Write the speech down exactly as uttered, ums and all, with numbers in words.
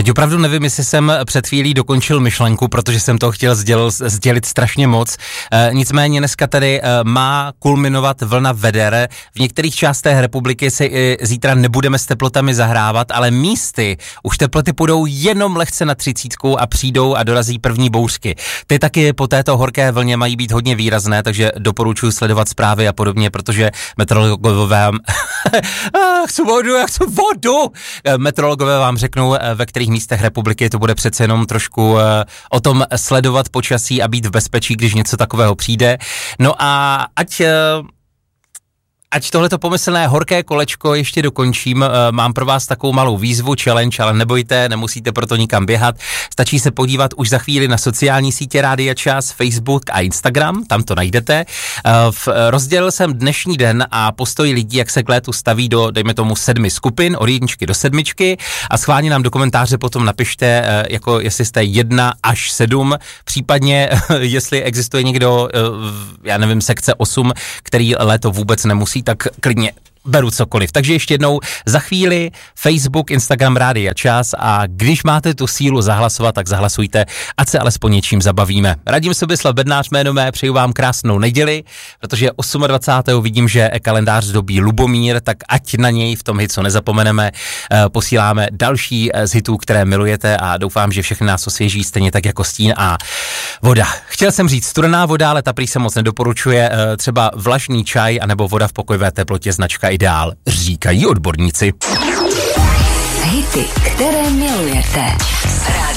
Teď opravdu nevím, jestli jsem před chvílí dokončil myšlenku, protože jsem to chtěl sděl, sdělit strašně moc. E, nicméně dneska tady e, má kulminovat vlna veder. V některých částech republiky si e, zítra nebudeme s teplotami zahrávat, ale místy už teploty půjdou jenom lehce na třicítku a přijdou a dorazí první bouřky. Ty taky po této horké vlně mají být hodně výrazné, takže doporučuji sledovat zprávy a podobně, protože meteorologové vám chci vodu, já chci vodu! Meteorologové vám řeknou, ve kterých místech republiky to bude přece jenom trošku o tom sledovat počasí a být v bezpečí, když něco takového přijde. No a ať... Ať tohleto pomyslné horké kolečko ještě dokončím, mám pro vás takovou malou výzvu, challenge, ale nebojte, nemusíte proto nikam běhat. Stačí se podívat už za chvíli na sociální sítě Rádia Čas, Facebook a Instagram, tam to najdete. Rozdělil jsem dnešní den a postoj lidí, jak se k létu staví do, dejme tomu, sedmi skupin, od jedničky do sedmičky a schválně nám do komentáře potom napište, jako jestli jste jedna až sedm, případně jestli existuje někdo, já nevím, sekce osm, který léto vůbec nemusí, tak klidně beru cokoliv. Takže ještě jednou za chvíli Facebook, Instagram, Rádia Čas a když máte tu sílu zahlasovat, tak zahlasujte, ať se alespoň něčím zabavíme. Radim Sobislav Bednář jméno mé, přeju vám krásnou neděli, protože dvacátého osmého vidím, že kalendář dobí Lubomír, tak ať na něj v tom hitu nezapomeneme, posíláme další z hitů, které milujete a doufám, že všechny nás osvěží stejně tak jako stín a voda. Chtěl jsem říct studená voda, ale ta prý se moc nedoporučuje, třeba vlažný čaj anebo voda v pokojové teplotě značka Ideál, říkají odborníci. Hity, které milujete.